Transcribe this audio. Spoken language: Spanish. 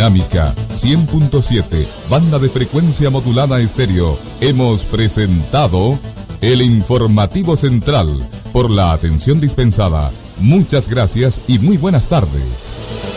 Dinámica 100.7, banda de frecuencia modulada estéreo. Hemos presentado el informativo central. Por la atención dispensada, muchas gracias y muy buenas tardes.